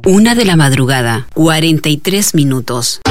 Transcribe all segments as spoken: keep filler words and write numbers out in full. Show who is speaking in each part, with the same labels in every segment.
Speaker 1: Una de la madrugada, cuarenta y tres minutos.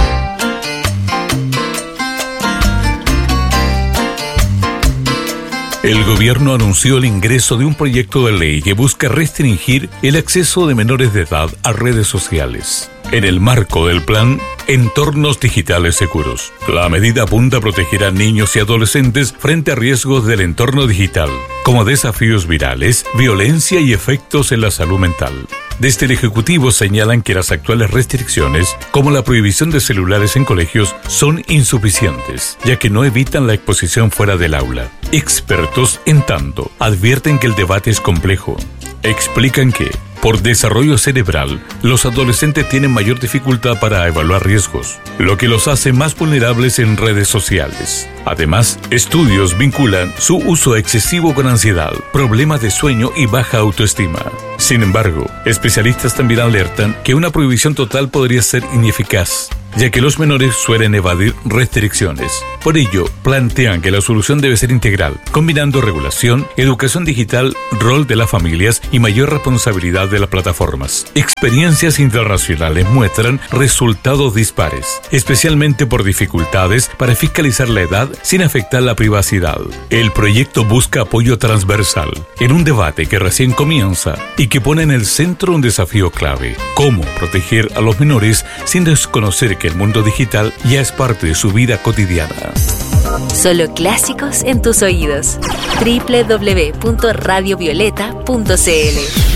Speaker 2: El gobierno anunció el ingreso de un proyecto de ley que busca restringir el acceso de menores de edad a redes sociales. En el marco del plan Entornos Digitales Seguros, la medida apunta a proteger a niños y adolescentes frente a riesgos del entorno digital, como desafíos virales, violencia y efectos en la salud mental. Desde el Ejecutivo señalan que las actuales restricciones, como la prohibición de celulares en colegios, son insuficientes, ya que no evitan la exposición fuera del aula. Expertos, en tanto, advierten que el debate es complejo. Explican que, por desarrollo cerebral, los adolescentes tienen mayor dificultad para evaluar riesgos, lo que los hace más vulnerables en redes sociales. Además, estudios vinculan su uso excesivo con ansiedad, problemas de sueño y baja autoestima. Sin embargo, especialistas también alertan que una prohibición total podría ser ineficaz, ya que los menores suelen evadir restricciones. Por ello, plantean que la solución debe ser integral, combinando regulación, educación digital, rol de las familias y mayor responsabilidad de las plataformas. Experiencias internacionales muestran resultados dispares, especialmente por dificultades para fiscalizar la edad sin afectar la privacidad. El proyecto busca apoyo transversal en un debate que recién comienza y que pone en el centro un desafío clave: cómo proteger a los menores sin desconocer que el mundo digital ya es parte de su vida cotidiana.
Speaker 3: Solo clásicos en tus oídos. doble u doble u doble u punto radio violeta punto c l